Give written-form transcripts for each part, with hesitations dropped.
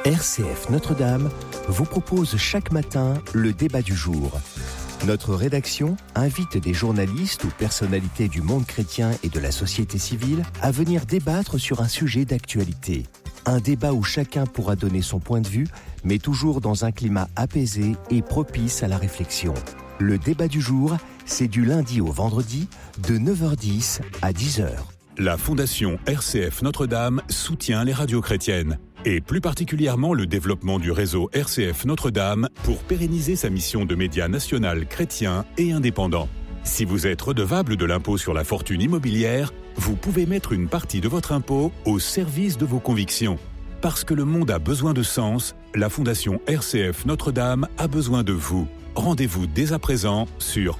RCF Notre-Dame vous propose chaque matin le débat du jour. Notre rédaction invite des journalistes ou personnalités du monde chrétien et de la société civile à venir débattre sur un sujet d'actualité. Un débat où chacun pourra donner son point de vue, mais toujours dans un climat apaisé et propice à la réflexion. Le débat du jour, c'est du lundi au vendredi, de 9h10 à 10h. La Fondation RCF Notre-Dame soutient les radios chrétiennes, et plus particulièrement le développement du réseau RCF Notre-Dame pour pérenniser sa mission de média national chrétien et indépendant. Si vous êtes redevable de l'impôt sur la fortune immobilière, vous pouvez mettre une partie de votre impôt au service de vos convictions. Parce que le monde a besoin de sens, la Fondation RCF Notre-Dame a besoin de vous. Rendez-vous dès à présent sur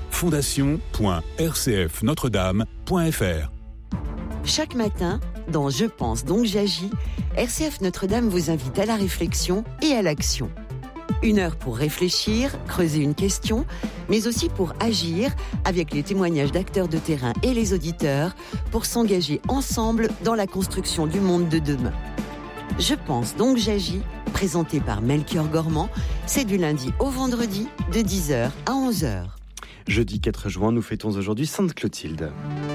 fondation.rcfnotredame.fr. Chaque matin, dans Je pense donc j'agis, RCF Notre-Dame vous invite à la réflexion et à l'action. 1 heure pour réfléchir, creuser une question, mais aussi pour agir avec les témoignages d'acteurs de terrain et les auditeurs pour s'engager ensemble dans la construction du monde de demain. Je pense donc j'agis, présenté par Melchior Gormand, c'est du lundi au vendredi de 10h à 11h. Jeudi 4 juin, nous fêtons aujourd'hui Sainte Clotilde.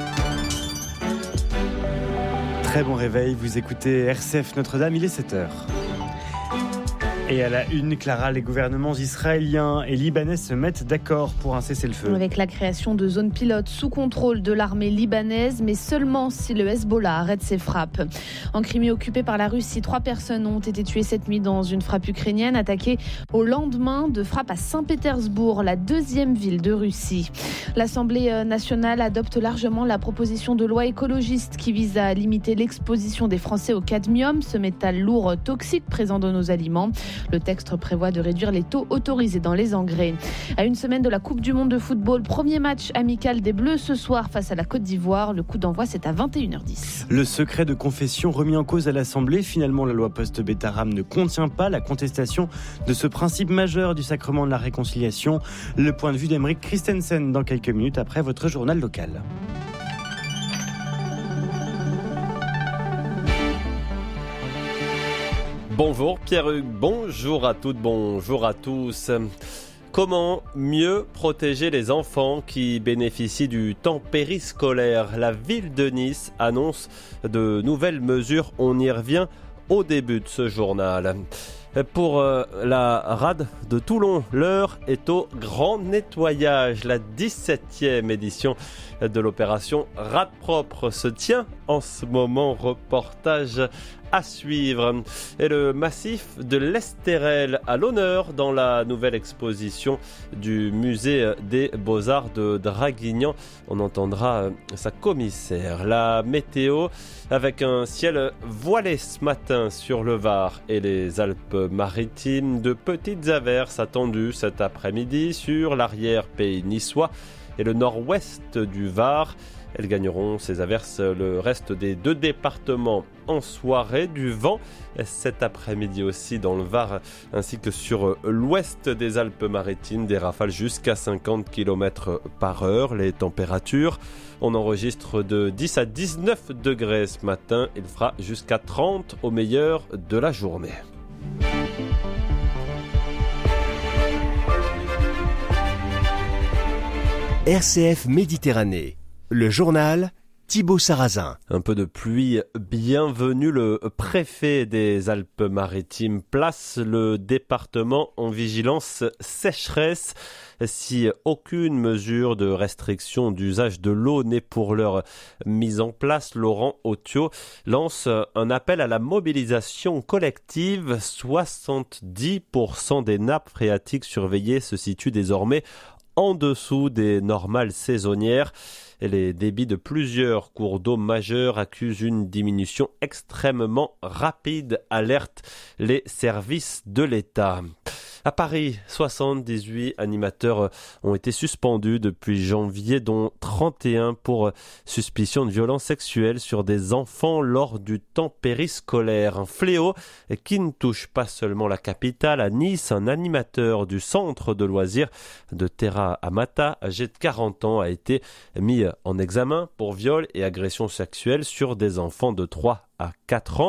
Très bon réveil, vous écoutez RCF Notre-Dame, il est 7h. Et à la une, Clara, les gouvernements israéliens et libanais se mettent d'accord pour un cessez-le-feu. Avec la création de zones pilotes sous contrôle de l'armée libanaise, mais seulement si le Hezbollah arrête ses frappes. En Crimée occupée par la Russie, 3 personnes ont été tuées cette nuit dans une frappe ukrainienne attaquée au lendemain de frappes à Saint-Pétersbourg, la 2e ville de Russie. L'Assemblée nationale adopte largement la proposition de loi écologiste qui vise à limiter l'exposition des Français au cadmium, ce métal lourd toxique présent dans nos aliments. Le texte prévoit de réduire les taux autorisés dans les engrais. À une semaine de la Coupe du Monde de football, premier match amical des Bleus ce soir face à la Côte d'Ivoire. Le coup d'envoi, c'est à 21h10. Le secret de confession remis en cause à l'Assemblée. Finalement, la loi post-Bétarame ne contient pas la contestation de ce principe majeur du sacrement de la réconciliation. Le point de vue d'Aymeric Christensen dans quelques minutes après votre journal local. Bonjour Pierre-Hugues, bonjour à toutes, bonjour à tous. Comment mieux protéger les enfants qui bénéficient du temps périscolaire ? La ville de Nice annonce de nouvelles mesures, on y revient au début de ce journal. Pour la rade de Toulon, l'heure est au grand nettoyage. La 17e édition de l'opération Rade propre se tient en ce moment. Reportage à suivre. Et le massif de l'Estérel à l'honneur dans la nouvelle exposition du musée des Beaux-Arts de Draguignan. On entendra sa commissaire. La météo avec un ciel voilé ce matin sur le Var et les Alpes-Maritimes. De petites averses attendues cet après-midi sur l'arrière-pays niçois et le nord-ouest du Var. Elles gagneront ces averses le reste des 2 départements en soirée. Du vent cet après-midi aussi dans le Var ainsi que sur l'ouest des Alpes-Maritimes. Des rafales jusqu'à 50 km/h. Les températures, on enregistre de 10 à 19 degrés ce matin. Il fera jusqu'à 30 au meilleur de la journée. RCF Méditerranée. Le journal Thibaut Sarrazin. Un peu de pluie bienvenue. Le préfet des Alpes-Maritimes place le département en vigilance sécheresse. Si aucune mesure de restriction d'usage de l'eau n'est pour l'heure mise en place, Laurent Otio lance un appel à la mobilisation collective. 70% des nappes phréatiques surveillées se situent désormais en dessous des normales saisonnières. Et les débits de plusieurs cours d'eau majeurs accusent une diminution extrêmement rapide, alertent les services de l'État. À Paris, 78 animateurs ont été suspendus depuis janvier, dont 31 pour suspicion de violences sexuelles sur des enfants lors du temps périscolaire. Un fléau qui ne touche pas seulement la capitale. À Nice, un animateur du centre de loisirs de Terra Amata, âgé de 40 ans, a été mis en examen pour viol et agression sexuelle sur des enfants de 3 à 4 ans.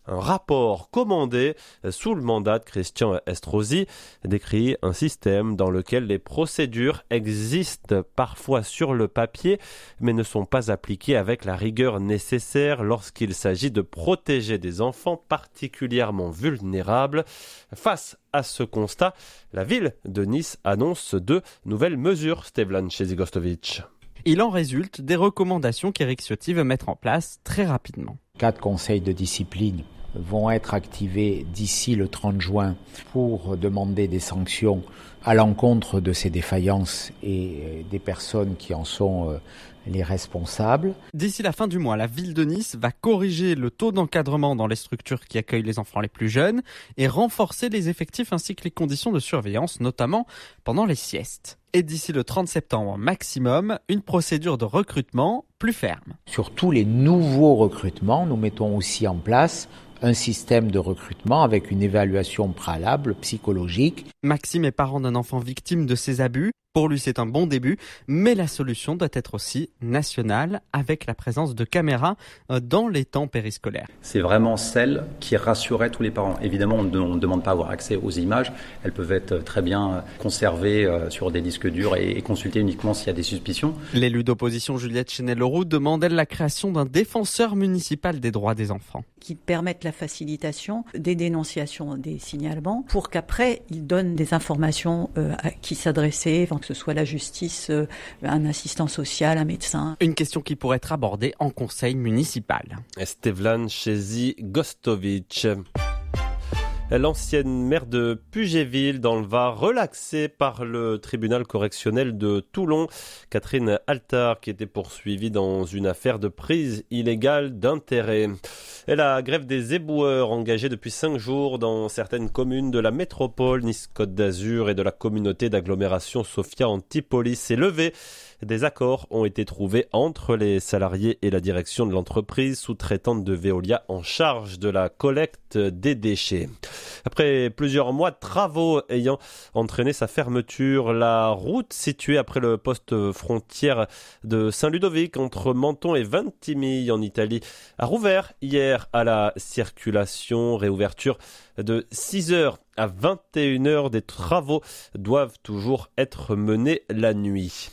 Un rapport commandé sous le mandat de Christian Estrosi décrit un système dans lequel les procédures existent parfois sur le papier mais ne sont pas appliquées avec la rigueur nécessaire lorsqu'il s'agit de protéger des enfants particulièrement vulnérables. Face à ce constat, la ville de Nice annonce de nouvelles mesures. Stevlan Chezigostovic. Il en résulte des recommandations qu'Éric Ciotti veut mettre en place très rapidement. 4 conseils de discipline vont être activés d'ici le 30 juin pour demander des sanctions à l'encontre de ces défaillances et des personnes qui en sont les responsables. D'ici la fin du mois, la ville de Nice va corriger le taux d'encadrement dans les structures qui accueillent les enfants les plus jeunes et renforcer les effectifs ainsi que les conditions de surveillance, notamment pendant les siestes. Et d'ici le 30 septembre maximum, une procédure de recrutement plus ferme. Sur tous les nouveaux recrutements, nous mettons aussi en place un système de recrutement avec une évaluation préalable psychologique. Maxime est parent d'un enfant victime de ces abus. Pour lui, c'est un bon début, mais la solution doit être aussi nationale avec la présence de caméras dans les temps périscolaires. C'est vraiment celle qui rassurait tous les parents. Évidemment, on ne demande pas à avoir accès aux images. Elles peuvent être très bien conservées sur des disques durs et consultées uniquement s'il y a des suspicions. L'élu d'opposition Juliette Chenel-Leroux demande elle la création d'un défenseur municipal des droits des enfants. Qui permettent la facilitation des dénonciations, des signalements, pour qu'après, ils donnent des informations à qui s'adresser, que ce soit la justice, un assistant social, un médecin. Une question qui pourrait être abordée en conseil municipal. Stevlan Chezigostovic. L'ancienne maire de Pugéville dans le Var, relaxée par le tribunal correctionnel de Toulon, Catherine Altard, qui était poursuivie dans une affaire de prise illégale d'intérêt. Et la grève des éboueurs engagée depuis 5 jours dans certaines communes de la métropole Nice-Côte d'Azur et de la communauté d'agglomération Sophia Antipolis s'est levée. Des accords ont été trouvés entre les salariés et la direction de l'entreprise sous-traitante de Veolia en charge de la collecte des déchets. Après plusieurs mois de travaux ayant entraîné sa fermeture, la route située après le poste frontière de Saint-Ludovic entre Menton et Ventimille en Italie a rouvert hier à la circulation. Réouverture de 6h à 21h. Des travaux doivent toujours être menés la nuit.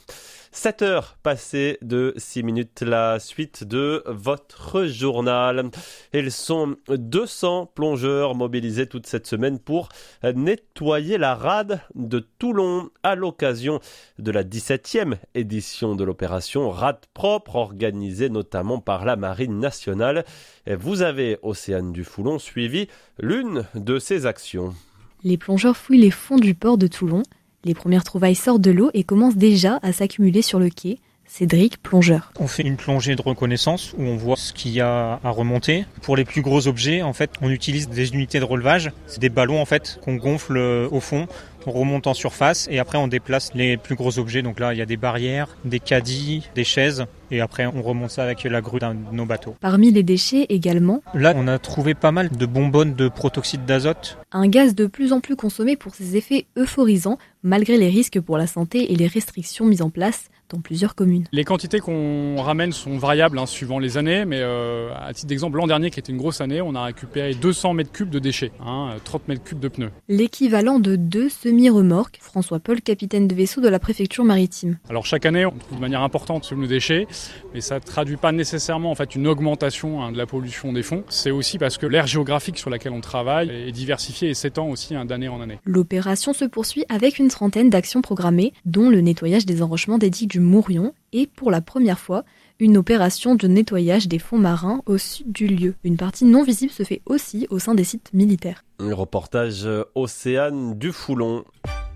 7 heures passées de 6 minutes, la suite de votre journal. Ils sont 200 plongeurs mobilisés toute cette semaine pour nettoyer la rade de Toulon à l'occasion de la 17e édition de l'opération Rade Propre, organisée notamment par la Marine nationale. Vous avez, Océane Dufoulon, suivi l'une de ces actions. Les plongeurs fouillent les fonds du port de Toulon. Les premières trouvailles sortent de l'eau et commencent déjà à s'accumuler sur le quai. Cédric, plongeur. On fait une plongée de reconnaissance où on voit ce qu'il y a à remonter. Pour les plus gros objets, en fait, on utilise des unités de relevage. C'est des ballons en fait qu'on gonfle au fond. On remonte en surface et après on déplace les plus gros objets. Donc là, il y a des barrières, des caddies, des chaises et après on remonte ça avec la grue d'un de nos bateaux. Parmi les déchets également, là on a trouvé pas mal de bonbonnes de protoxyde d'azote. Un gaz de plus en plus consommé pour ses effets euphorisants, malgré les risques pour la santé et les restrictions mises en place dans plusieurs communes. Les quantités qu'on ramène sont variables suivant les années, mais à titre d'exemple, l'an dernier qui était une grosse année, on a récupéré 200 mètres cubes de déchets, 30 mètres cubes de pneus. L'équivalent de 2 semi-remorques. François Paul, capitaine de vaisseau de la préfecture maritime. Alors chaque année, on trouve de manière importante sur nos déchets, mais ça ne traduit pas nécessairement en fait une augmentation de la pollution des fonds. C'est aussi parce que l'aire géographique sur laquelle on travaille est diversifiée et s'étend aussi d'année en année. L'opération se poursuit avec une trentaine d'actions programmées, dont le nettoyage des enrochements des digues du Mourion et, pour la première fois, une opération de nettoyage des fonds marins au sud du lieu. Une partie non visible se fait aussi au sein des sites militaires. Un reportage Océane Dufoulon.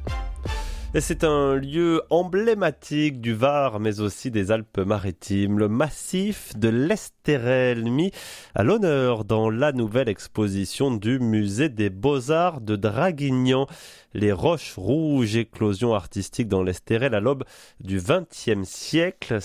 Et c'est un lieu emblématique du Var, mais aussi des Alpes-Maritimes. Le massif de l'Estérel, mis à l'honneur dans la nouvelle exposition du musée des Beaux-Arts de Draguignan. Les roches rouges, éclosion artistique dans l'Estérel à l'aube du XXe siècle.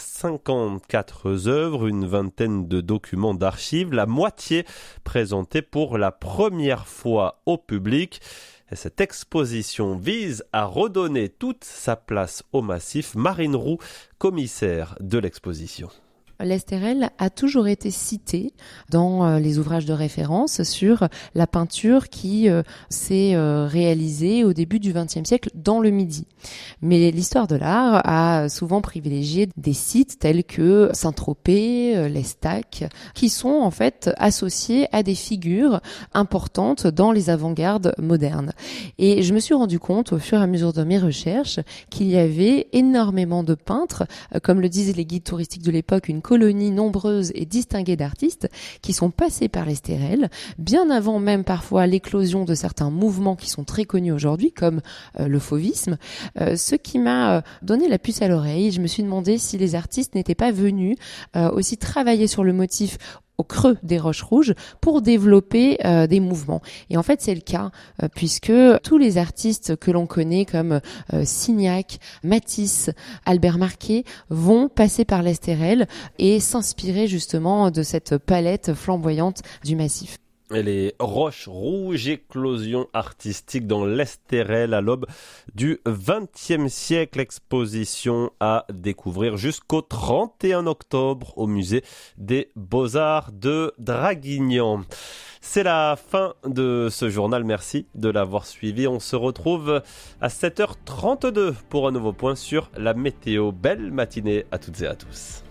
54 œuvres, une vingtaine de documents d'archives, la moitié présentée pour la première fois au public. Et cette exposition vise à redonner toute sa place au massif. Marine Roux, commissaire de l'exposition. L'Estérel a toujours été cité dans les ouvrages de référence sur la peinture qui s'est réalisée au début du XXe siècle dans le Midi. Mais l'histoire de l'art a souvent privilégié des sites tels que Saint-Tropez, l'Estac, qui sont en fait associés à des figures importantes dans les avant-gardes modernes. Et je me suis rendu compte au fur et à mesure de mes recherches qu'il y avait énormément de peintres, comme le disaient les guides touristiques de l'époque, une colonie nombreuse et distinguée d'artistes qui sont passés par l'Estérel, bien avant même parfois l'éclosion de certains mouvements qui sont très connus aujourd'hui, comme le fauvisme, ce qui m'a donné la puce à l'oreille. Je me suis demandé si les artistes n'étaient pas venus aussi travailler sur le motif au creux des roches rouges pour développer des mouvements. Et en fait, c'est le cas, puisque tous les artistes que l'on connaît comme Signac, Matisse, Albert Marquet vont passer par l'Estérel et s'inspirer justement de cette palette flamboyante du massif. Et les roches rouges, éclosion artistique dans l'Estérel à l'aube du XXe siècle. Exposition à découvrir jusqu'au 31 octobre au musée des Beaux-Arts de Draguignan. C'est la fin de ce journal. Merci de l'avoir suivi. On se retrouve à 7h32 pour un nouveau point sur la météo. Belle matinée à toutes et à tous.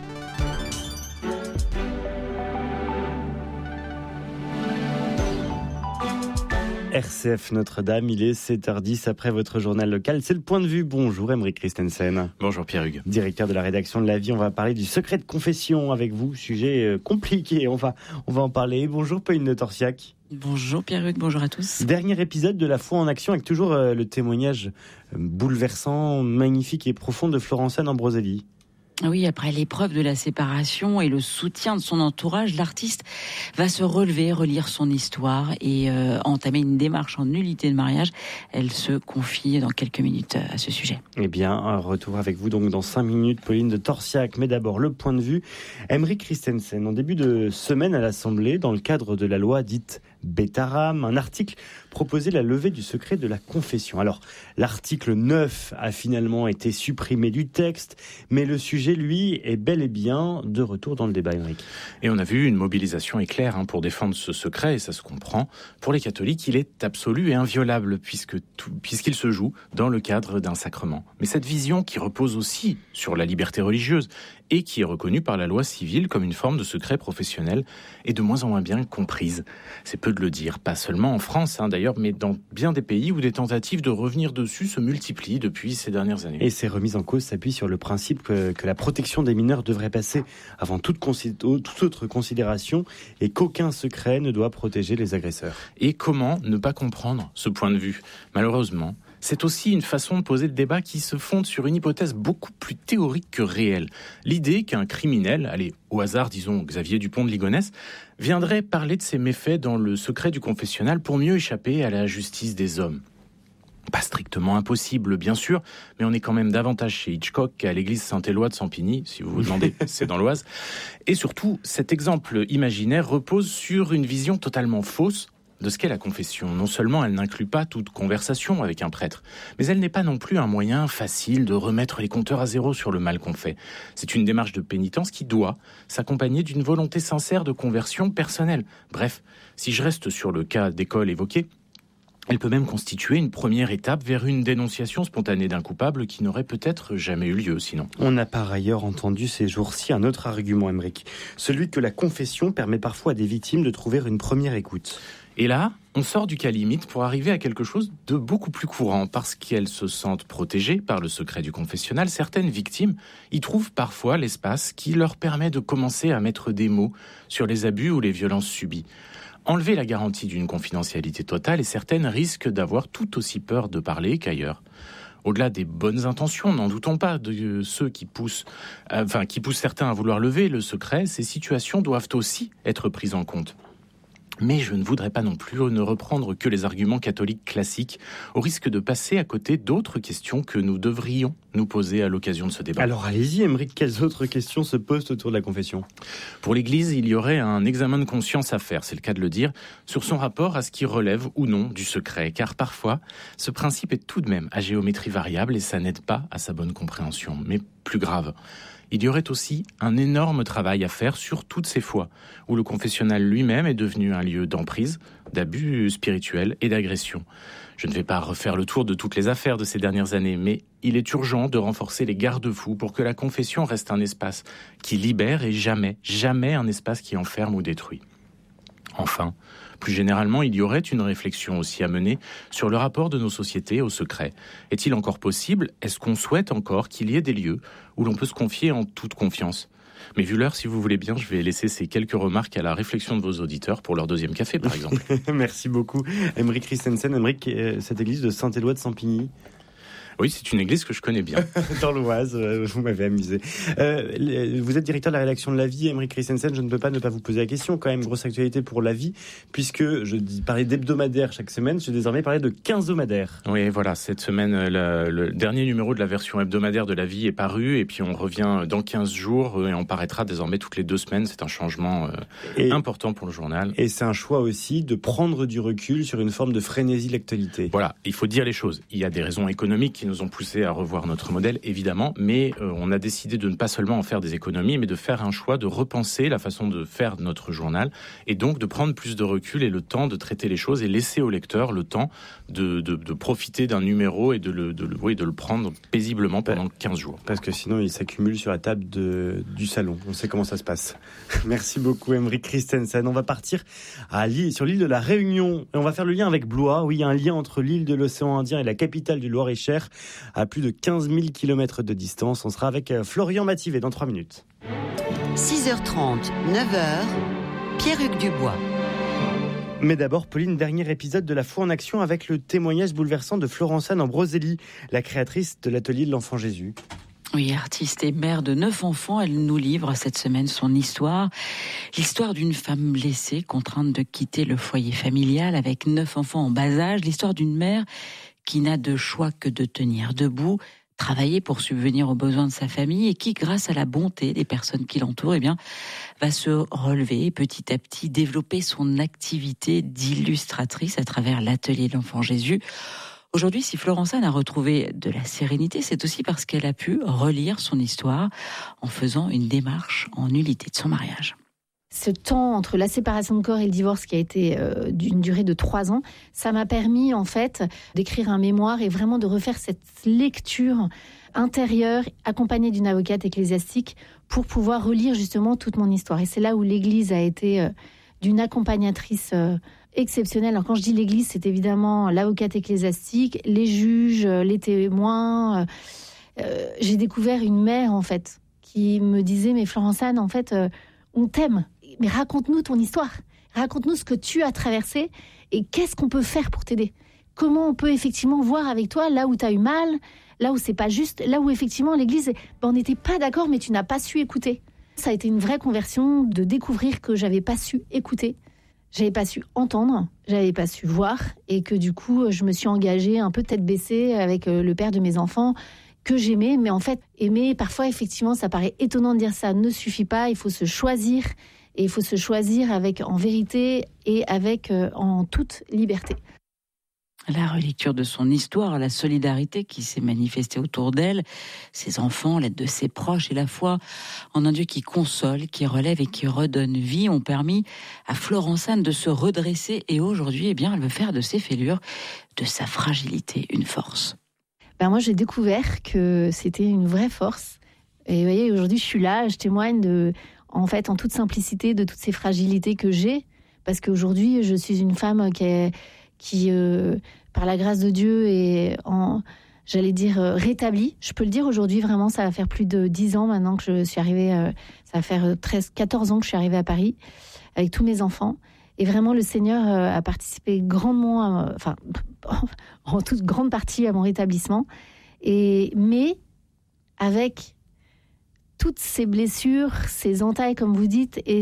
RCF Notre-Dame, il est 7h10 après votre journal local. C'est le point de vue. Bonjour Aymeric Christensen. Bonjour Pierre-Hugues. Directeur de la rédaction de La Vie, on va parler du secret de confession avec vous. Sujet compliqué, on va en parler. Bonjour Pauline de Torsiac. Bonjour Pierre-Hugues, bonjour à tous. Dernier épisode de La Foi en Action avec toujours le témoignage bouleversant, magnifique et profond de Florence-Anne Ambroselli. Oui, après l'épreuve de la séparation et le soutien de son entourage, l'artiste va se relever, relire son histoire et entamer une démarche en nullité de mariage. Elle se confie dans quelques minutes à ce sujet. Eh bien, un retour avec vous donc dans 5 minutes, Pauline de Torsiac. Mais d'abord, le point de vue. Aymeric Christensen, en début de semaine à l'Assemblée, dans le cadre de la loi dite Bétharame, un article proposait la levée du secret de la confession. Alors, l'article 9 a finalement été supprimé du texte, mais le sujet, lui, est bel et bien de retour dans le débat, Aymeric. Et on a vu une mobilisation éclair pour défendre ce secret, et ça se comprend. Pour les catholiques, il est absolu et inviolable, puisqu'il se joue dans le cadre d'un sacrement. Mais cette vision qui repose aussi sur la liberté religieuse, et qui est reconnue par la loi civile comme une forme de secret professionnel, est de moins en moins bien comprise. C'est peu de le dire, pas seulement en France d'ailleurs, mais dans bien des pays où des tentatives de revenir dessus se multiplient depuis ces dernières années. Et ces remises en cause s'appuient sur le principe que la protection des mineurs devrait passer avant toute autre considération et qu'aucun secret ne doit protéger les agresseurs. Et comment ne pas comprendre ce point de vue ? Malheureusement, c'est aussi une façon de poser le débat qui se fonde sur une hypothèse beaucoup plus théorique que réelle. L'idée qu'un criminel, allez, au hasard, disons Xavier Dupont de Ligonnès, viendrait parler de ses méfaits dans le secret du confessionnal pour mieux échapper à la justice des hommes. Pas strictement impossible, bien sûr, mais on est quand même davantage chez Hitchcock qu'à l'église Saint-Éloi de Sampigny, si vous vous demandez, c'est dans l'Oise. Et surtout, cet exemple imaginaire repose sur une vision totalement fausse de ce qu'est la confession. Non seulement elle n'inclut pas toute conversation avec un prêtre, mais elle n'est pas non plus un moyen facile de remettre les compteurs à zéro sur le mal qu'on fait. C'est une démarche de pénitence qui doit s'accompagner d'une volonté sincère de conversion personnelle. Bref, si je reste sur le cas d'école évoqué, elle peut même constituer une première étape vers une dénonciation spontanée d'un coupable qui n'aurait peut-être jamais eu lieu sinon. On a par ailleurs entendu ces jours-ci un autre argument, Aymeric, celui que la confession permet parfois à des victimes de trouver une première écoute. Et là, on sort du cas limite pour arriver à quelque chose de beaucoup plus courant. Parce qu'elles se sentent protégées par le secret du confessionnal, certaines victimes y trouvent parfois l'espace qui leur permet de commencer à mettre des mots sur les abus ou les violences subies. Enlever la garantie d'une confidentialité totale et certaines risquent d'avoir tout aussi peur de parler qu'ailleurs. Au-delà des bonnes intentions, n'en doutons pas, de ceux qui poussent certains à vouloir lever le secret, ces situations doivent aussi être prises en compte. Mais je ne voudrais pas non plus ne reprendre que les arguments catholiques classiques, au risque de passer à côté d'autres questions que nous devrions nous poser à l'occasion de ce débat. Alors allez-y, Aymeric, quelles autres questions se posent autour de la confession ? Pour l'Église, il y aurait un examen de conscience à faire, c'est le cas de le dire, sur son rapport à ce qui relève ou non du secret, car parfois, ce principe est tout de même à géométrie variable et ça n'aide pas à sa bonne compréhension. Mais plus grave, il y aurait aussi un énorme travail à faire sur toutes ces fois où le confessionnal lui-même est devenu un lieu d'emprise, d'abus spirituels et d'agression. Je ne vais pas refaire le tour de toutes les affaires de ces dernières années, mais il est urgent de renforcer les garde-fous pour que la confession reste un espace qui libère et jamais un espace qui enferme ou détruit. Enfin, plus généralement, il y aurait une réflexion aussi à mener sur le rapport de nos sociétés au secret. Est-il encore possible, est-ce qu'on souhaite encore qu'il y ait des lieux où l'on peut se confier en toute confiance ? Mais vu l'heure, si vous voulez bien, je vais laisser ces quelques remarques à la réflexion de vos auditeurs pour leur deuxième café, par exemple. Merci beaucoup, Aymeric Christensen. Aymeric, cette église de Saint-Éloi de Sampigny. Oui, c'est une église que je connais bien. Dans l'Oise, vous m'avez amusé. Vous êtes directeur de la rédaction de La Vie, Aymeric Christensen. Je ne peux pas ne pas vous poser la question. Quand même, grosse actualité pour La Vie, puisque je parlais d'hebdomadaire chaque semaine, je vais désormais parler de quinzomadaire. Oui, voilà, cette semaine, le dernier numéro de la version hebdomadaire de La Vie est paru, et puis on revient dans 15 jours, et on paraîtra désormais toutes les 2 semaines. C'est un changement important pour le journal. Et c'est un choix aussi de prendre du recul sur une forme de frénésie de l'actualité. Voilà, il faut dire les choses. Il y a des raisons économiques qui nous ont poussé à revoir notre modèle, évidemment, mais on a décidé de ne pas seulement en faire des économies, mais de faire un choix de repenser la façon de faire notre journal, et donc de prendre plus de recul et le temps de traiter les choses et laisser au lecteur le temps de profiter d'un numéro et de le prendre paisiblement pendant 15 jours. Parce que sinon, il s'accumule sur la table du salon. On sait comment ça se passe. Merci beaucoup, Aymeric Christensen. On va partir sur l'île de la Réunion, et on va faire le lien avec Blois. Oui, il y a un lien entre l'île de l'océan Indien et la capitale du Loir-et-Cher, à plus de 15 000 km de distance. On sera avec Florian Mativet dans 3 minutes. 6h30, 9h, Pierre-Hugues Dubois. Mais d'abord, Pauline, dernier épisode de La Foi en Action avec le témoignage bouleversant de Florence-Anne Ambroselli, la créatrice de l'atelier de l'Enfant Jésus. Oui, artiste et mère de 9 enfants, elle nous livre cette semaine son histoire. L'histoire d'une femme blessée, contrainte de quitter le foyer familial avec 9 enfants en bas âge. L'histoire d'une mère qui n'a de choix que de tenir debout, travailler pour subvenir aux besoins de sa famille, et qui, grâce à la bonté des personnes qui l'entourent, va se relever et petit à petit développer son activité d'illustratrice à travers l'atelier de l'Enfant Jésus. Aujourd'hui, si Florence-Anne a retrouvé de la sérénité, c'est aussi parce qu'elle a pu relire son histoire en faisant une démarche en nullité de son mariage. Ce temps entre la séparation de corps et le divorce, qui a été d'une durée de 3 ans, ça m'a permis en fait d'écrire un mémoire et vraiment de refaire cette lecture intérieure accompagnée d'une avocate ecclésiastique pour pouvoir relire justement toute mon histoire. Et c'est là où l'Église a été d'une accompagnatrice exceptionnelle. Alors quand je dis l'Église, c'est évidemment l'avocate ecclésiastique, les juges, les témoins. J'ai découvert une mère en fait qui me disait « Mais Florence-Anne, en fait, on t'aime. Mais raconte-nous ton histoire. Raconte-nous ce que tu as traversé et qu'est-ce qu'on peut faire pour t'aider. Comment on peut effectivement voir avec toi là où tu as eu mal, là où c'est pas juste, là où effectivement l'Église, on n'était pas d'accord mais tu n'as pas su écouter. » Ça a été une vraie conversion de découvrir que j'avais pas su écouter, j'avais pas su entendre, j'avais pas su voir, et que du coup je me suis engagée un peu tête baissée avec le père de mes enfants que j'aimais, mais en fait aimer, parfois effectivement ça paraît étonnant de dire ça, ne suffit pas, il faut se choisir, et il faut se choisir avec en vérité et avec en toute liberté. La relecture de son histoire, la solidarité qui s'est manifestée autour d'elle, ses enfants, l'aide de ses proches et la foi en un Dieu qui console, qui relève et qui redonne vie ont permis à Florence-Anne de se redresser, et aujourd'hui, elle veut faire de ses fêlures, de sa fragilité, une force. Moi, j'ai découvert que c'était une vraie force. Et vous voyez, aujourd'hui, je suis là, je témoigne en toute simplicité de toutes ces fragilités que j'ai, parce qu'aujourd'hui, je suis une femme qui par la grâce de Dieu, est rétablie. Je peux le dire aujourd'hui, vraiment, ça va faire plus de 10 ans maintenant que je suis arrivée, ça va faire 14 ans que je suis arrivée à Paris, avec tous mes enfants. Et vraiment, le Seigneur a participé grandement, en toute grande partie à mon rétablissement. Mais avec toutes ces blessures, ces entailles, comme vous dites, et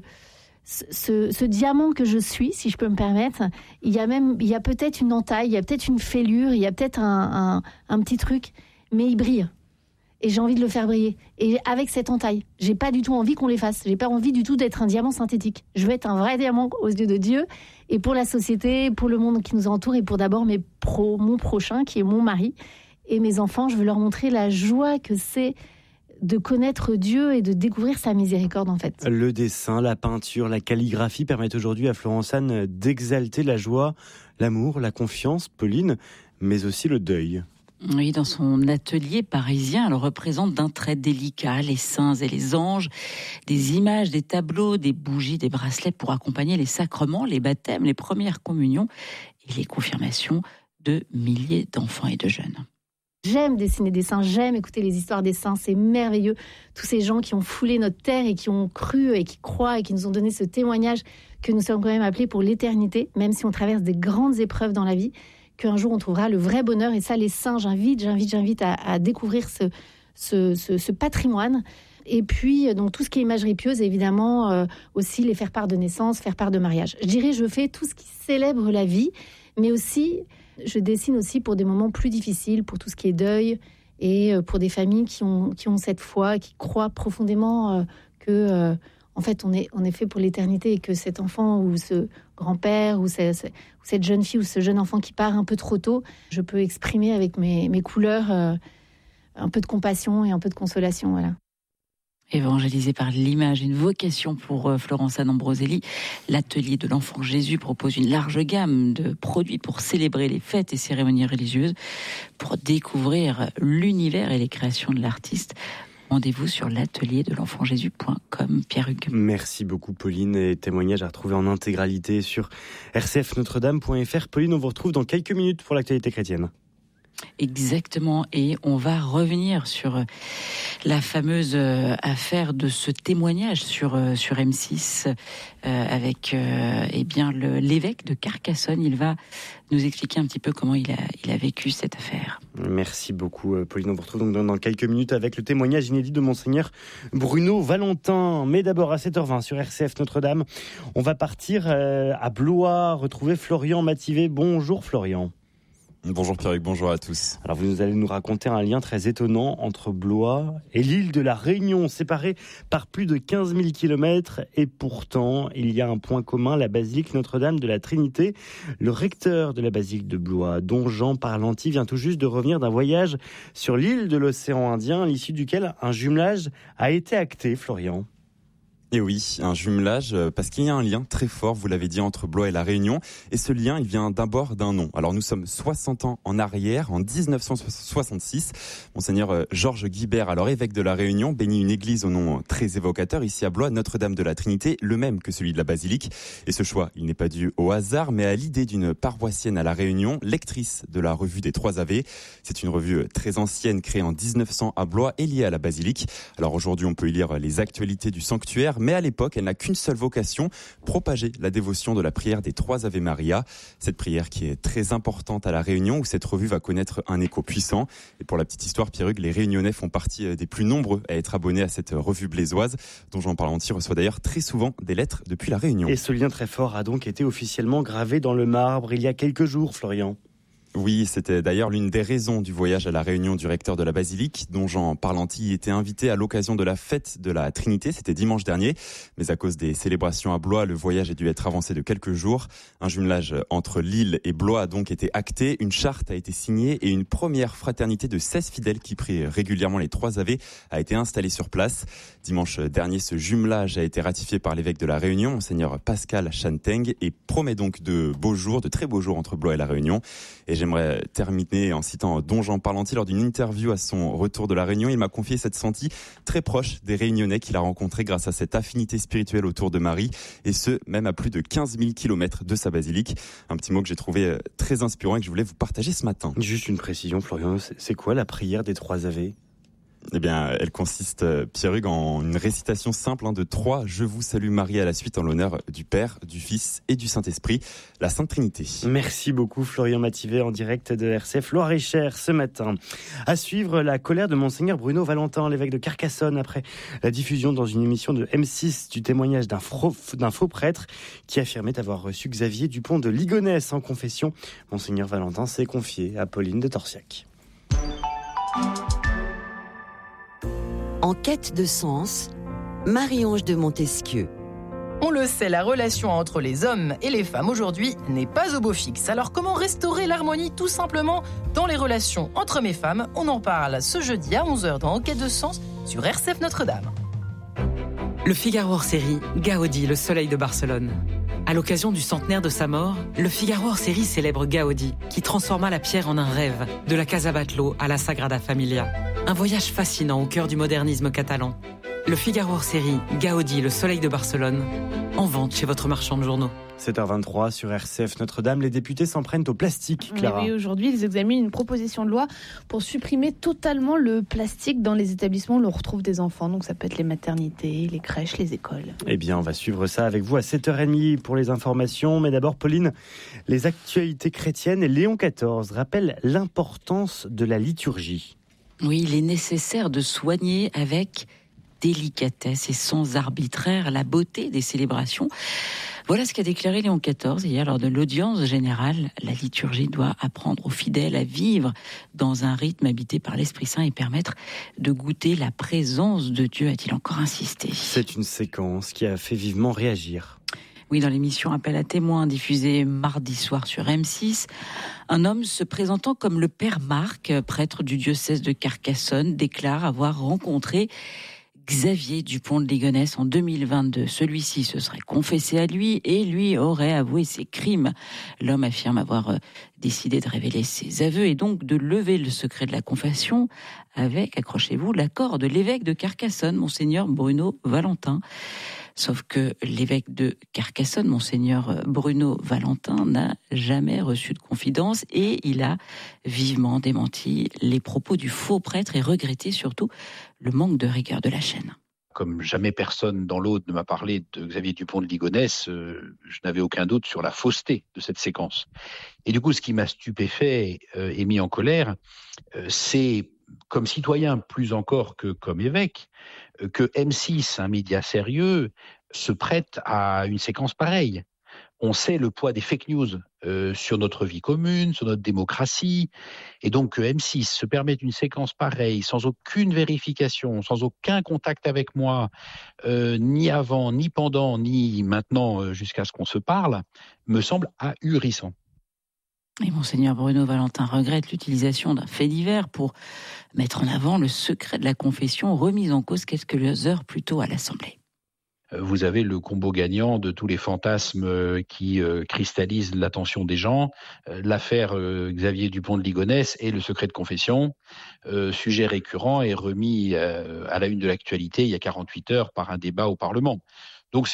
ce diamant que je suis, si je peux me permettre, il y a peut-être une entaille, il y a peut-être une fêlure, il y a peut-être un petit truc, mais il brille. Et j'ai envie de le faire briller. Et avec cette entaille, j'ai pas du tout envie qu'on l'efface. J'ai pas envie du tout d'être un diamant synthétique. Je veux être un vrai diamant aux yeux de Dieu, et pour la société, pour le monde qui nous entoure, et pour d'abord mon prochain, qui est mon mari, et mes enfants. Je veux leur montrer la joie que c'est de connaître Dieu et de découvrir sa miséricorde en fait. Le dessin, la peinture, la calligraphie permettent aujourd'hui à Florence-Anne d'exalter la joie, l'amour, la confiance, Pauline, mais aussi le deuil. Oui, dans son atelier parisien, elle représente d'un trait délicat les saints et les anges, des images, des tableaux, des bougies, des bracelets pour accompagner les sacrements, les baptêmes, les premières communions et les confirmations de milliers d'enfants et de jeunes. J'aime dessiner des saints, j'aime écouter les histoires des saints, c'est merveilleux. Tous ces gens qui ont foulé notre terre et qui ont cru et qui croient et qui nous ont donné ce témoignage que nous sommes quand même appelés pour l'éternité, même si on traverse des grandes épreuves dans la vie, qu'un jour on trouvera le vrai bonheur. Et ça, les saints, j'invite à découvrir ce patrimoine. Et puis, donc, tout ce qui est imagerie pieuse, évidemment, aussi les faire part de naissance, faire part de mariage. Je dirais, je fais tout ce qui célèbre la vie, mais aussi, je dessine aussi pour des moments plus difficiles, pour tout ce qui est deuil, et pour des familles qui ont cette foi, qui croient profondément que... en fait, on est fait pour l'éternité et que cet enfant ou ce grand-père ou cette jeune fille ou ce jeune enfant qui part un peu trop tôt, je peux exprimer avec mes couleurs un peu de compassion et un peu de consolation. Voilà. Évangélisé par l'image, une vocation pour Florence-Anne Ambroselli. L'atelier de l'enfant Jésus propose une large gamme de produits pour célébrer les fêtes et cérémonies religieuses, pour découvrir l'univers et les créations de l'artiste. Rendez-vous sur l'atelierdel'enfantjésus.com. Pierre-Hugues. Merci beaucoup Pauline, et témoignages à retrouver en intégralité sur rcfnotredame.fr. Pauline, on vous retrouve dans quelques minutes pour l'actualité chrétienne. Exactement, et on va revenir sur la fameuse affaire de ce témoignage sur M6 avec l'évêque de Carcassonne. Il va nous expliquer un petit peu comment il a vécu cette affaire. Merci beaucoup Pauline, on vous retrouve donc dans quelques minutes avec le témoignage inédit de Monseigneur Bruno Valentin. Mais d'abord à 7h20 sur RCF Notre-Dame, on va partir à Blois, retrouver Florian Mativet. Bonjour Florian. Bonjour Pierre-Hugues, bonjour à tous. Alors vous allez nous raconter un lien très étonnant entre Blois et l'île de la Réunion, séparée par plus de 15 000 kilomètres. Et pourtant, il y a un point commun, la basilique Notre-Dame de la Trinité. Le recteur de la basilique de Blois, don Jean Parlanti, vient tout juste de revenir d'un voyage sur l'île de l'océan Indien, à l'issue duquel un jumelage a été acté, Florian. Et oui, un jumelage, parce qu'il y a un lien très fort, vous l'avez dit, entre Blois et la Réunion. Et ce lien, il vient d'abord d'un nom. Alors nous sommes 60 ans en arrière, en 1966. Monseigneur Georges Guibert, alors évêque de la Réunion, bénit une église au nom très évocateur, ici à Blois, Notre-Dame de la Trinité, le même que celui de la basilique. Et ce choix, il n'est pas dû au hasard, mais à l'idée d'une paroissienne à la Réunion, lectrice de la revue des Trois Ave. C'est une revue très ancienne, créée en 1900 à Blois et liée à la basilique. Alors aujourd'hui, on peut y lire les actualités du sanctuaire, mais à l'époque, elle n'a qu'une seule vocation, propager la dévotion de la prière des Trois Ave Maria. Cette prière qui est très importante à la Réunion, où cette revue va connaître un écho puissant. Et pour la petite histoire, Pierre-Hugues, les Réunionnais font partie des plus nombreux à être abonnés à cette revue blésoise, dont Jean Parlanti reçoit d'ailleurs très souvent des lettres depuis la Réunion. Et ce lien très fort a donc été officiellement gravé dans le marbre il y a quelques jours, Florian. Oui, c'était d'ailleurs l'une des raisons du voyage à la Réunion du recteur de la basilique, dont Jean Parlanti était invité à l'occasion de la fête de la Trinité, c'était dimanche dernier. Mais à cause des célébrations à Blois, le voyage a dû être avancé de quelques jours. Un jumelage entre Lille et Blois a donc été acté, une charte a été signée et une première fraternité de 16 fidèles qui prient régulièrement les Trois Ave a été installée sur place. Dimanche dernier, ce jumelage a été ratifié par l'évêque de la Réunion, Monseigneur Pascal Chanteng, et promet donc de très beaux jours entre Blois et la Réunion. Et j'aimerais terminer en citant don Jean Parlanti lors d'une interview à son retour de la Réunion. Il m'a confié s'être senti très proche des Réunionnais qu'il a rencontrés grâce à cette affinité spirituelle autour de Marie, et ce, même à plus de 15 000 kilomètres de sa basilique. Un petit mot que j'ai trouvé très inspirant et que je voulais vous partager ce matin. Juste une précision, Florian, c'est quoi la prière des Trois Ave ? Eh bien, elle consiste, Pierre-Hugues, en une récitation simple de 3 « Je vous salue Marie » à la suite en l'honneur du Père, du Fils et du Saint-Esprit, la Sainte Trinité. Merci beaucoup Florian Mativet en direct de RCF Loire-et-Cher ce matin. À suivre, la colère de Monseigneur Bruno Valentin, l'évêque de Carcassonne, après la diffusion dans une émission de M6 du témoignage d'un faux prêtre qui affirmait avoir reçu Xavier Dupont de Ligonnès en confession. Monseigneur Valentin s'est confié à Pauline de Torsiac. En quête de sens, Marie-Ange de Montesquieu. On le sait, la relation entre les hommes et les femmes aujourd'hui n'est pas au beau fixe. Alors comment restaurer l'harmonie tout simplement dans les relations entre hommes et femmes ? On en parle ce jeudi à 11h dans En quête de sens sur RCF Notre-Dame. Le Figaro hors série, Gaudi, le soleil de Barcelone. À l'occasion du centenaire de sa mort, le Figaro hors série célèbre Gaudi, qui transforma la pierre en un rêve, de la Casa Batlló à la Sagrada Familia. Un voyage fascinant au cœur du modernisme catalan. Le Figaro hors série, Gaudi, le soleil de Barcelone, en vente chez votre marchand de journaux. 7h23 sur RCF Notre-Dame, les députés s'en prennent au plastique, Clara. Oui, aujourd'hui, ils examinent une proposition de loi pour supprimer totalement le plastique dans les établissements où l'on retrouve des enfants. Donc ça peut être les maternités, les crèches, les écoles. Eh bien, on va suivre ça avec vous à 7h30 pour les informations. Mais d'abord, Pauline, les actualités chrétiennes et Léon XIV rappellent l'importance de la liturgie. Oui, il est nécessaire de soigner avec délicatesse et sans arbitraire la beauté des célébrations. Voilà ce qu'a déclaré Léon XIV hier lors de l'audience générale. La liturgie doit apprendre aux fidèles à vivre dans un rythme habité par l'Esprit Saint et permettre de goûter la présence de Dieu, a-t-il encore insisté. C'est une séquence qui a fait vivement réagir. Oui, dans l'émission Appel à témoins diffusée mardi soir sur M6, un homme se présentant comme le père Marc, prêtre du diocèse de Carcassonne, déclare avoir rencontré Xavier Dupont de Ligonnès en 2022. Celui-ci se serait confessé à lui et lui aurait avoué ses crimes. L'homme affirme avoir décidé de révéler ses aveux et donc de lever le secret de la confession avec, accrochez-vous, l'accord de l'évêque de Carcassonne, Monseigneur Bruno Valentin. Sauf que l'évêque de Carcassonne, Monseigneur Bruno Valentin, n'a jamais reçu de confidence et il a vivement démenti les propos du faux prêtre et regretté surtout le manque de rigueur de la chaîne. Comme jamais personne dans l'Aude ne m'a parlé de Xavier Dupont de Ligonnès, je n'avais aucun doute sur la fausseté de cette séquence. Et du coup, ce qui m'a stupéfait et mis en colère, c'est, comme citoyen plus encore que comme évêque, que M6, un média sérieux, se prête à une séquence pareille. On sait le poids des fake news sur notre vie commune, sur notre démocratie, et donc que M6 se permette une séquence pareille, sans aucune vérification, sans aucun contact avec moi, ni avant, ni pendant, ni maintenant, jusqu'à ce qu'on se parle, me semble ahurissant. Et Monseigneur Bruno Valentin regrette l'utilisation d'un fait divers pour mettre en avant le secret de la confession remise en cause quelques heures plus tôt à l'Assemblée. Vous avez le combo gagnant de tous les fantasmes qui cristallisent l'attention des gens, l'affaire Xavier Dupont de Ligonnès et le secret de confession, sujet récurrent et remis à la une de l'actualité il y a 48 heures par un débat au Parlement. Donc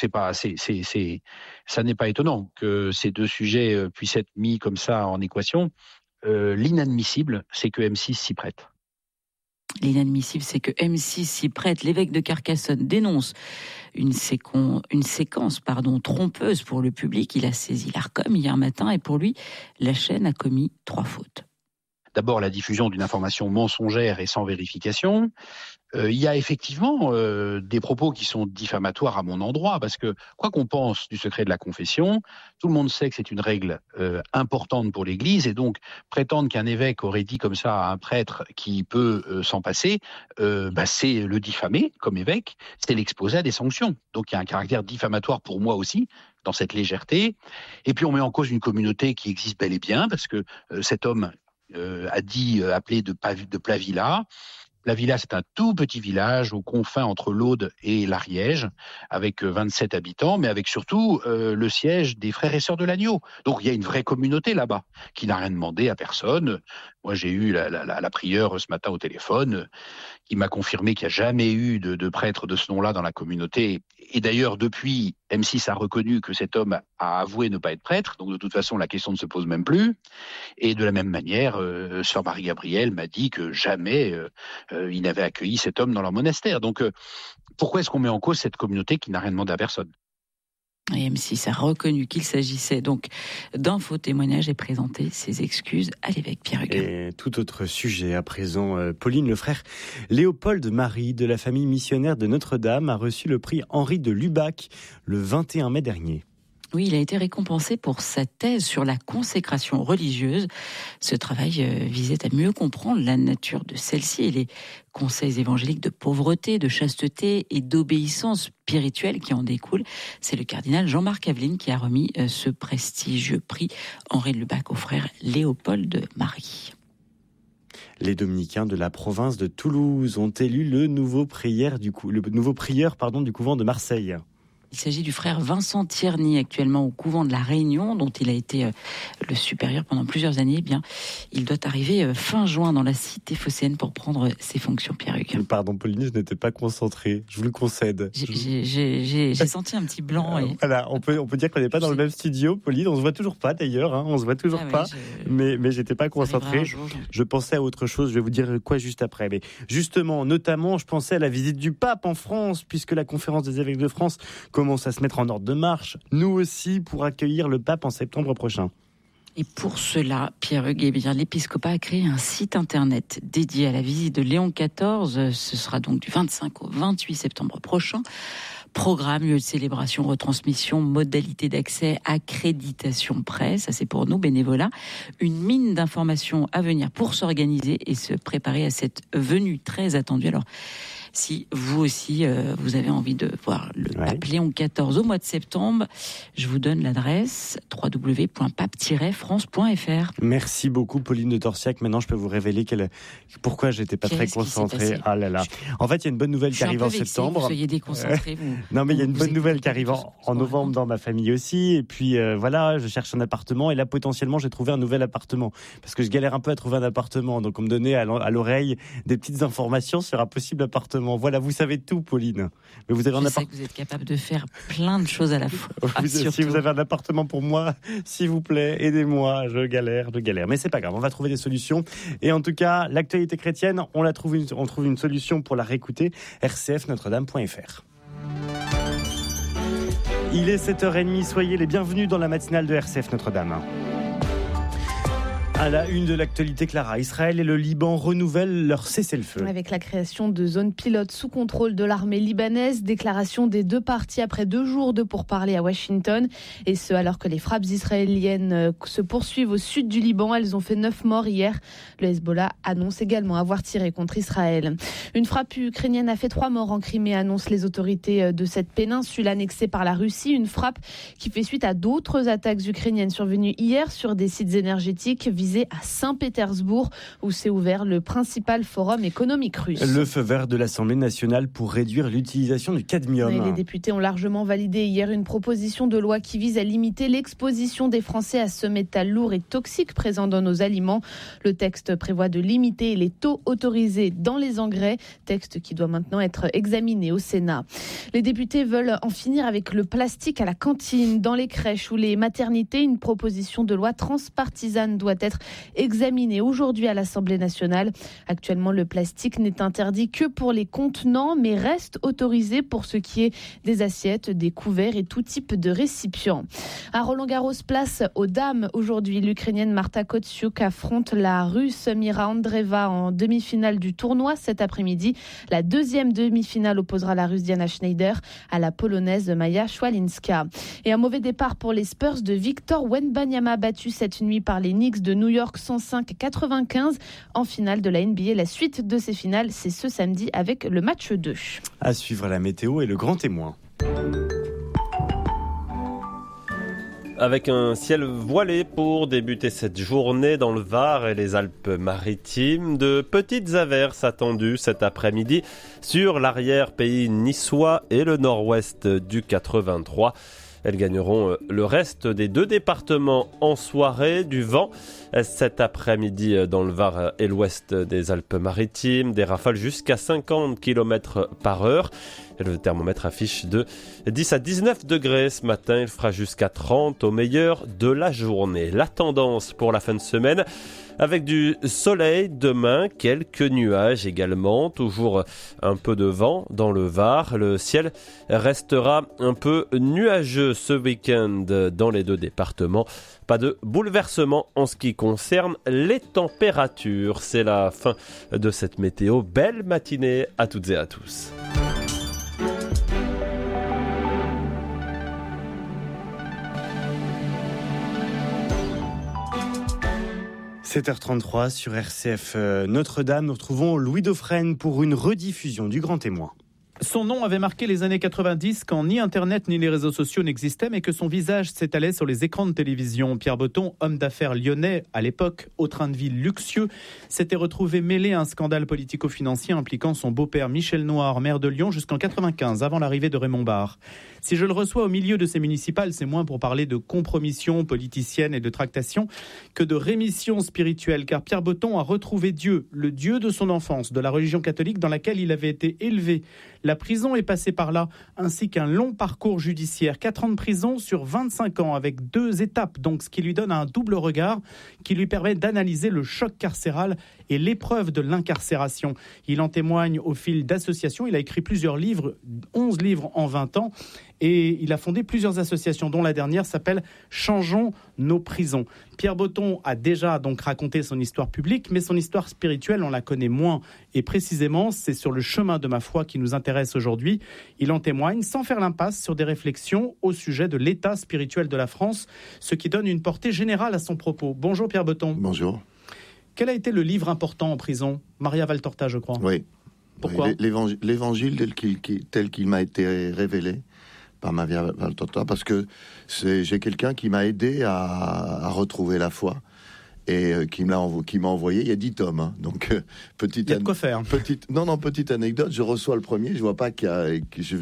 ça n'est pas étonnant que ces deux sujets puissent être mis comme ça en équation. L'inadmissible, c'est que M6 s'y prête. L'inadmissible, c'est que M6 s'y prête. L'évêque de Carcassonne dénonce une séquence trompeuse pour le public. Il a saisi l'Arcom hier matin et pour lui, la chaîne a commis 3 fautes. D'abord, la diffusion d'une information mensongère et sans vérification. Il y a effectivement des propos qui sont diffamatoires à mon endroit, parce que quoi qu'on pense du secret de la confession, tout le monde sait que c'est une règle importante pour l'Église, et donc prétendre qu'un évêque aurait dit comme ça à un prêtre qui peut s'en passer, c'est le diffamer comme évêque, c'est l'exposer à des sanctions. Donc il y a un caractère diffamatoire pour moi aussi, dans cette légèreté. Et puis on met en cause une communauté qui existe bel et bien, parce que cet homme a dit appeler de Plavilla. Plavilla, c'est un tout petit village aux confins entre l'Aude et l'Ariège, avec 27 habitants, mais avec surtout le siège des Frères et Sœurs de l'Agneau. Donc il y a une vraie communauté là-bas, qui n'a rien demandé à personne. Moi, j'ai eu la prieure ce matin au téléphone, qui m'a confirmé qu'il n'y a jamais eu de prêtre de ce nom-là dans la communauté. Et d'ailleurs, depuis, M6 a reconnu que cet homme a avoué ne pas être prêtre, donc de toute façon, la question ne se pose même plus. Et de la même manière, Sœur Marie-Gabrielle m'a dit que jamais ils n'avaient accueilli cet homme dans leur monastère. Donc, pourquoi est-ce qu'on met en cause cette communauté qui n'a rien demandé à personne ? Et M6 a reconnu qu'il s'agissait donc d'un faux témoignage et présenté ses excuses à l'évêque Pierre Huguin. Et tout autre sujet à présent, Pauline, le frère Léopold Marie de la famille missionnaire de Notre-Dame a reçu le prix Henri de Lubac le 21 mai dernier. Oui, il a été récompensé pour sa thèse sur la consécration religieuse. Ce travail visait à mieux comprendre la nature de celle-ci et les conseils évangéliques de pauvreté, de chasteté et d'obéissance spirituelle qui en découlent. C'est le cardinal Jean-Marc Aveline qui a remis ce prestigieux prix Henri de Lubac au frère Léopold Marie. Les dominicains de la province de Toulouse ont élu le nouveau prieur du couvent de Marseille. Il s'agit du frère Vincent Tierney, actuellement au couvent de la Réunion, dont il a été le supérieur pendant plusieurs années. Eh bien, il doit arriver fin juin dans la cité phocéenne pour prendre ses fonctions, Pierre-Hugues. Pardon, Pauline, je n'étais pas concentré. Je vous le concède. J'ai senti un petit blanc. Voilà, on peut dire qu'on n'est pas dans le même studio, Pauline. On se voit toujours pas, d'ailleurs. On se voit toujours pas. Mais j'étais pas concentré. Je pensais à autre chose. Je vais vous dire quoi juste après. Mais justement, notamment, je pensais à la visite du pape en France, puisque la conférence des évêques de France commence à se mettre en ordre de marche, nous aussi, pour accueillir le pape en septembre prochain. Et pour cela, Pierre-Hugues, eh bien, l'épiscopat a créé un site internet dédié à la visite de Léon XIV. Ce sera donc du 25 au 28 septembre prochain. Programme, lieu de célébration, retransmission, modalité d'accès, accréditation presse, ça c'est pour nous bénévolats. Une mine d'informations à venir pour s'organiser et se préparer à cette venue très attendue. Alors, si vous aussi, vous avez envie de voir le pape Léon XIV au mois de septembre, je vous donne l'adresse www.pape-france.fr. Merci beaucoup, Pauline de Torsiac. Maintenant, je peux vous révéler pourquoi j'étais pas très concentré. Ah là là. En fait, il y a une bonne nouvelle qui arrive en septembre. Vous soyez déconcentré. Non, mais il y a une bonne nouvelle qui arrive en novembre dans ma famille aussi. Et puis, voilà, je cherche un appartement. Et là, potentiellement, j'ai trouvé un nouvel appartement. Parce que je galère un peu à trouver un appartement. Donc, on me donnait à l'oreille des petites informations sur un possible appartement. Voilà, vous savez tout, Pauline. Mais vous avez je sais que vous êtes capable de faire plein de choses à la fois. Si vous avez un appartement pour moi, s'il vous plaît, aidez-moi. Je galère. Mais c'est pas grave, on va trouver des solutions. Et en tout cas, l'actualité chrétienne, on trouve une solution pour la réécouter. rcfnotredame.fr. Il est 7h30, soyez les bienvenus dans la matinale de RCF Notre-Dame. À la une de l'actualité, Clara, Israël et le Liban renouvellent leur cessez-le-feu. Avec la création de zones pilotes sous contrôle de l'armée libanaise, déclaration des deux parties après 2 jours de pourparlers à Washington. Et ce, alors que les frappes israéliennes se poursuivent au sud du Liban. Elles ont fait 9 morts hier. Le Hezbollah annonce également avoir tiré contre Israël. Une frappe ukrainienne a fait 3 morts en Crimée, annoncent les autorités de cette péninsule annexée par la Russie. Une frappe qui fait suite à d'autres attaques ukrainiennes survenues hier sur des sites énergétiques visés à Saint-Pétersbourg, où s'est ouvert le principal forum économique russe. Le feu vert de l'Assemblée nationale pour réduire l'utilisation du cadmium. Et les députés ont largement validé hier une proposition de loi qui vise à limiter l'exposition des Français à ce métal lourd et toxique présent dans nos aliments. Le texte prévoit de limiter les taux autorisés dans les engrais, texte qui doit maintenant être examiné au Sénat. Les députés veulent en finir avec le plastique à la cantine, dans les crèches ou les maternités. Une proposition de loi transpartisane doit être examiné aujourd'hui à l'Assemblée nationale. Actuellement, le plastique n'est interdit que pour les contenants, mais reste autorisé pour ce qui est des assiettes, des couverts et tout type de récipients. À Roland-Garros, place aux dames. Aujourd'hui, l'Ukrainienne Marta Kostyuk affronte la Russe Mira Andreeva en demi-finale du tournoi cet après-midi. La deuxième demi-finale opposera la Russe Diana Schneider à la Polonaise Maja Szwalinska. Et un mauvais départ pour les Spurs de Victor Wembanyama, battu cette nuit par les Knicks de New York 105-95 en finale de la NBA. La suite de ces finales, c'est ce samedi avec le match 2. À suivre la météo et le grand témoin. Avec un ciel voilé pour débuter cette journée dans le Var et les Alpes-Maritimes, de petites averses attendues cet après-midi sur l'arrière-pays niçois et le nord-ouest du 83. Elles gagneront le reste des 2 départements en soirée. Du vent cet après-midi dans le Var et l'ouest des Alpes-Maritimes. Des rafales jusqu'à 50 km/h. Et le thermomètre affiche de 10 à 19 degrés ce matin. Il fera jusqu'à 30 au meilleur de la journée. La tendance pour la fin de semaine, avec du soleil demain, quelques nuages également, toujours un peu de vent dans le Var. Le ciel restera un peu nuageux ce week-end dans les 2 départements. Pas de bouleversement en ce qui concerne les températures. C'est la fin de cette météo. Belle matinée à toutes et à tous. – 7h33 sur RCF Notre-Dame. Nous retrouvons Louis Dauphren pour une rediffusion du Grand Témoin. Son nom avait marqué les années 90 quand ni Internet ni les réseaux sociaux n'existaient, mais que son visage s'étalait sur les écrans de télévision. Pierre Botton, homme d'affaires lyonnais à l'époque, au train de vie luxueux, s'était retrouvé mêlé à un scandale politico-financier impliquant son beau-père Michel Noir, maire de Lyon, jusqu'en 95, avant l'arrivée de Raymond Barre. Si je le reçois au milieu de ces municipales, c'est moins pour parler de compromission politicienne et de tractation que de rémission spirituelle, car Pierre Botton a retrouvé Dieu, le Dieu de son enfance, de la religion catholique dans laquelle il avait été élevé. La prison est passée par là, ainsi qu'un long parcours judiciaire. 4 ans de prison sur 25 ans, avec 2 étapes, donc ce qui lui donne un double regard, qui lui permet d'analyser le choc carcéral et l'épreuve de l'incarcération. Il en témoigne au fil d'associations. Il a écrit plusieurs livres, 11 livres en 20 ans, et il a fondé plusieurs associations, dont la dernière s'appelle « Changeons nos prisons ». Pierre Botton a déjà donc raconté son histoire publique, mais son histoire spirituelle, on la connaît moins. Et précisément, c'est sur le chemin de ma foi qui nous intéresse aujourd'hui. Il en témoigne sans faire l'impasse sur des réflexions au sujet de l'état spirituel de la France, ce qui donne une portée générale à son propos. Bonjour Pierre Botton. Bonjour. Quel a été le livre important en prison ? Maria Valtorta, je crois. Oui. Pourquoi ? L'évangile tel qu'il m'a été révélé par Maria Valtorta, parce que j'ai quelqu'un qui m'a aidé à retrouver la foi et qui m'a envoyé. Il y a 10 tomes, hein, donc petite. Il y a de quoi faire. Petite anecdote. Je reçois le premier, je vois pas qu'il y a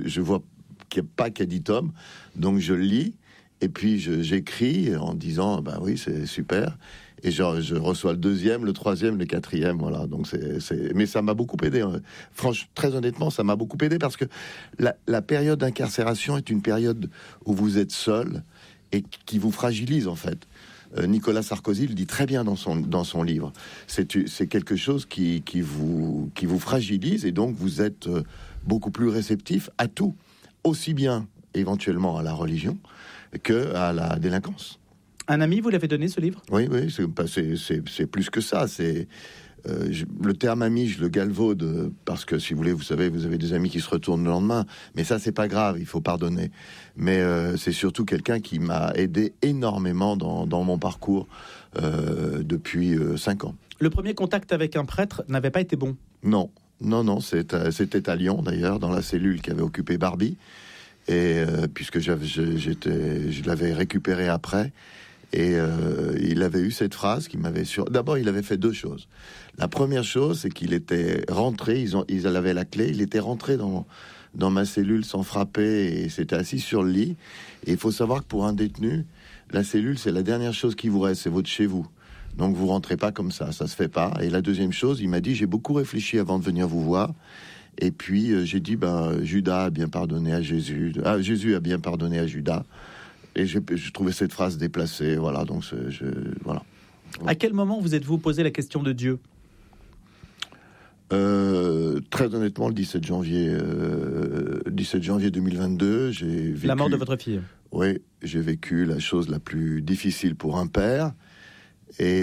10 tomes, donc je le lis et puis j'écris en disant oui, c'est super. Et je reçois le 2e, le 3e, le 4e, voilà. Donc mais ça m'a beaucoup aidé. Franchement, très honnêtement, ça m'a beaucoup aidé parce que la période d'incarcération est une période où vous êtes seul et qui vous fragilise en fait. Nicolas Sarkozy le dit très bien dans son livre. C'est quelque chose qui vous fragilise et donc vous êtes beaucoup plus réceptif à tout, aussi bien éventuellement à la religion que à la délinquance. Un ami vous l'avez donné, ce livre ? Oui, c'est plus que ça. Le terme ami, je le galvaude parce que, si vous voulez, vous savez, vous avez des amis qui se retournent le lendemain. Mais ça, c'est pas grave, il faut pardonner. Mais c'est surtout quelqu'un qui m'a aidé énormément dans mon parcours depuis 5 ans. Le premier contact avec un prêtre n'avait pas été bon ? Non, c'était à Lyon, d'ailleurs, dans la cellule qu'avait occupée Barbie. Et puisque je l'avais récupéré après. Et il avait eu cette phrase qui m'avait D'abord, il avait fait 2 choses. La première chose, c'est qu'il était rentré, ils avaient la clé, il était rentré dans ma cellule sans frapper et s'était assis sur le lit. Et il faut savoir que pour un détenu, la cellule, c'est la dernière chose qui vous reste, c'est votre chez vous. Donc vous rentrez pas comme ça se fait pas. Et la deuxième chose, il m'a dit, j'ai beaucoup réfléchi avant de venir vous voir. Et puis j'ai dit, Judas a bien pardonné à Jésus. Jésus a bien pardonné à Judas. Et je trouvais cette phrase déplacée, voilà. Donc voilà. À quel moment vous êtes-vous posé la question de Dieu ? Très honnêtement, le 17 janvier 2022, j'ai vécu la mort de votre fille. Oui, j'ai vécu la chose la plus difficile pour un père. Et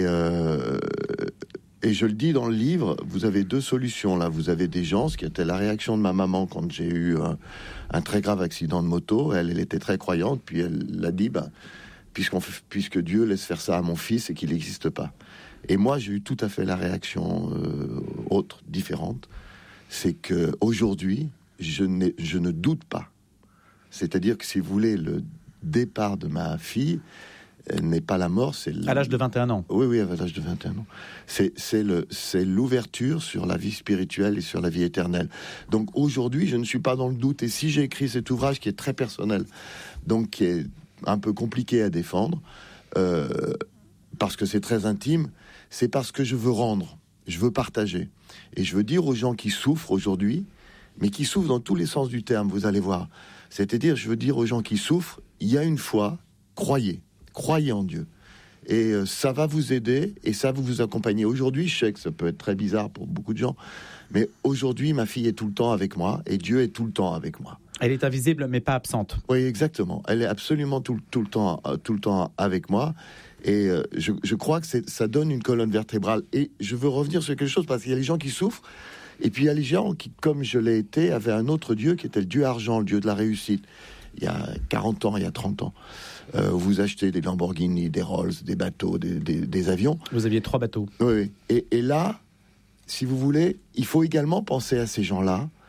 je le dis dans le livre, vous avez 2 solutions là. Vous avez des gens, ce qui était la réaction de ma maman quand j'ai eu un très grave accident de moto. Elle était très croyante, puis elle a dit, puisque Dieu laisse faire ça à mon fils et qu'il n'existe pas. Et moi, j'ai eu tout à fait la réaction autre, différente. C'est que aujourd'hui, je ne doute pas. C'est-à-dire que, si vous voulez, le départ de ma fille n'est pas la mort, c'est... À l'âge de 21 ans. Oui, à l'âge de 21 ans. C'est l'ouverture sur la vie spirituelle et sur la vie éternelle. Donc aujourd'hui, je ne suis pas dans le doute. Et si j'ai écrit cet ouvrage qui est très personnel, donc qui est un peu compliqué à défendre, parce que c'est très intime, c'est parce que je veux rendre, je veux partager. Et je veux dire aux gens qui souffrent aujourd'hui, mais qui souffrent dans tous les sens du terme, vous allez voir. C'est-à-dire, je veux dire aux gens qui souffrent, il y a une foi, croyez en Dieu. Et ça va vous aider et ça va vous accompagner. Aujourd'hui, je sais que ça peut être très bizarre pour beaucoup de gens, mais aujourd'hui, ma fille est tout le temps avec moi et Dieu est tout le temps avec moi. Elle est invisible, mais pas absente. Oui, exactement. Elle est absolument tout le temps avec moi. Et je crois que ça donne une colonne vertébrale. Et je veux revenir sur quelque chose, parce qu'il y a les gens qui souffrent, et puis il y a les gens qui, comme je l'ai été, avaient un autre Dieu qui était le Dieu argent, le Dieu de la réussite. Il y a 40 ans, il y a 30 ans. Vous achetez des Lamborghini, des Rolls, des bateaux, des avions. Vous aviez 3 bateaux. Oui. Et là, si vous voulez, il faut également penser à ces gens-là,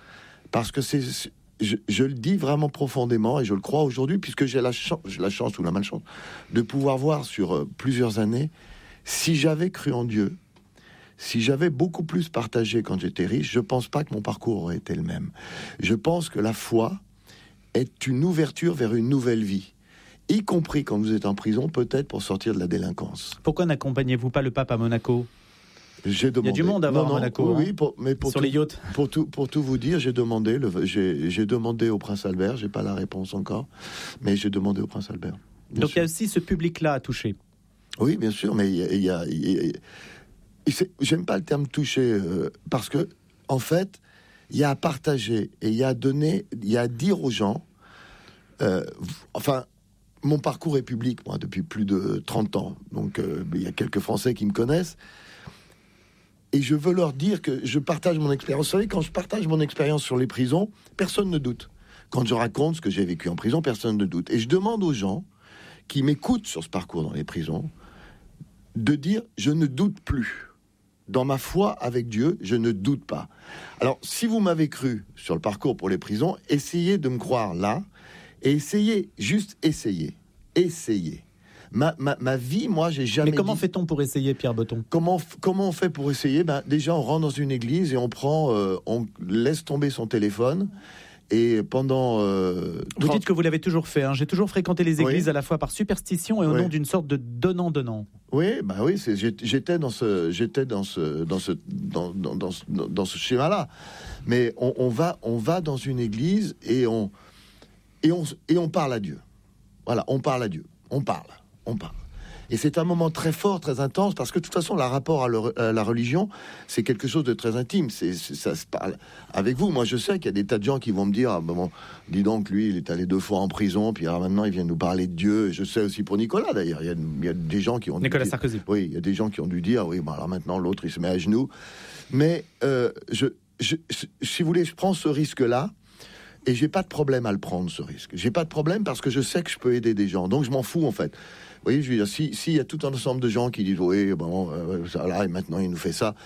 Parce que je le dis vraiment profondément et je le crois aujourd'hui, puisque j'ai la chance ou la malchance de pouvoir voir sur plusieurs années, si j'avais cru en Dieu, si j'avais beaucoup plus partagé quand j'étais riche, je ne pense pas que mon parcours aurait été le même. Je pense que la foi est une ouverture vers une nouvelle vie, y compris quand vous êtes en prison, peut-être pour sortir de la délinquance. Pourquoi n'accompagnez-vous pas le pape à Monaco ? J'ai demandé. Il y a du monde à voir à Monaco. Oui, mais sur les yachts. Pour tout vous dire, j'ai demandé au Prince Albert. J'ai pas la réponse encore, mais j'ai demandé au Prince Albert. Donc il y a aussi ce public-là à toucher. Oui, bien sûr, mais j'aime pas le terme toucher parce que en fait, il y a à partager et il y a à donner, il y a à dire aux gens. Mon parcours est public, moi, depuis plus de 30 ans. Donc, il y a quelques Français qui me connaissent. Et je veux leur dire que je partage mon expérience. Vous savez, quand je partage mon expérience sur les prisons, personne ne doute. Quand je raconte ce que j'ai vécu en prison, personne ne doute. Et je demande aux gens qui m'écoutent sur ce parcours dans les prisons de dire « je ne doute plus ». Dans ma foi avec Dieu, je ne doute pas. Alors, si vous m'avez cru sur le parcours pour les prisons, essayez de me croire là et essayez, juste essayez. Ma vie, moi, j'ai jamais. Mais comment fait-on pour essayer, Pierre Botton ? Comment on fait pour essayer ? Déjà, on rentre dans une église et on laisse tomber son téléphone. Et pendant. Vous dites que vous l'avez toujours fait. Hein. J'ai toujours fréquenté les églises à la fois par superstition et au nom d'une sorte de donnant-donnant. Oui, j'étais dans ce schéma-là. Mais on va dans une église et on parle à Dieu. Voilà, on parle à Dieu. On parle. Et c'est un moment très fort, très intense, parce que de toute façon, le rapport à la religion, c'est quelque chose de très intime. Ça se parle avec vous. Moi, je sais qu'il y a des tas de gens qui vont me dire, dis donc, lui, il est allé 2 fois en prison, puis alors maintenant, il vient nous parler de Dieu. Et je sais aussi pour Nicolas, d'ailleurs. Il y a des gens qui ont Nicolas Sarkozy. Oui, il y a des gens qui ont dû dire, oui, alors maintenant, l'autre, il se met à genoux. Mais, si vous voulez, je prends ce risque-là. Et j'ai pas de problème à le prendre, ce risque. J'ai pas de problème parce que je sais que je peux aider des gens. Donc je m'en fous, en fait. Vous voyez, je veux dire, s'il y a tout un ensemble de gens qui disent oui, ça là, et maintenant il nous fait ça,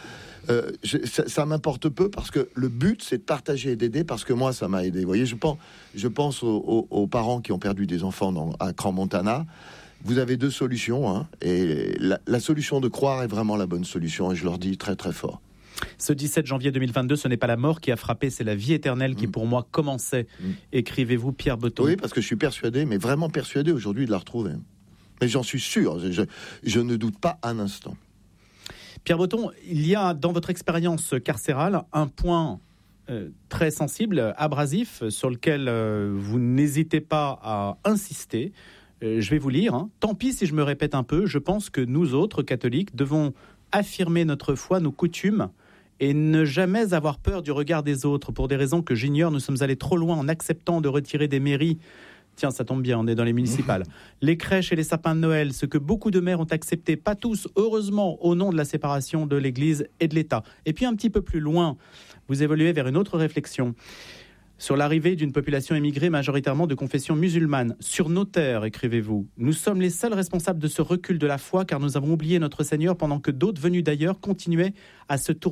ça m'importe peu parce que le but c'est de partager et d'aider parce que moi ça m'a aidé. Vous voyez, je pense aux parents qui ont perdu des enfants à Crans-Montana. Vous avez 2 solutions, hein, et la solution de croire est vraiment la bonne solution, et je leur dis très très fort. Ce 17 janvier 2022, ce n'est pas la mort qui a frappé, c'est la vie éternelle qui, pour moi, commençait. Écrivez-vous, Pierre Botton. Oui, parce que je suis persuadé, mais vraiment persuadé aujourd'hui de la retrouver. Mais j'en suis sûr, je ne doute pas un instant. Pierre Botton, il y a dans votre expérience carcérale un point très sensible, abrasif, sur lequel vous n'hésitez pas à insister. Je vais vous lire. Hein. Tant pis si je me répète un peu, je pense que nous autres, catholiques, devons affirmer notre foi, nos coutumes, et ne jamais avoir peur du regard des autres. Pour des raisons que j'ignore, nous sommes allés trop loin en acceptant de retirer des mairies. Tiens, ça tombe bien, on est dans les municipales. Les crèches et les sapins de Noël, ce que beaucoup de maires ont accepté, pas tous, heureusement, au nom de la séparation de l'Église et de l'État. Et puis un petit peu plus loin, vous évoluez vers une autre réflexion. Sur l'arrivée d'une population émigrée majoritairement de confession musulmane. Sur nos terres, écrivez-vous, nous sommes les seuls responsables de ce recul de la foi car nous avons oublié notre Seigneur pendant que d'autres venus d'ailleurs continuaient à se tourner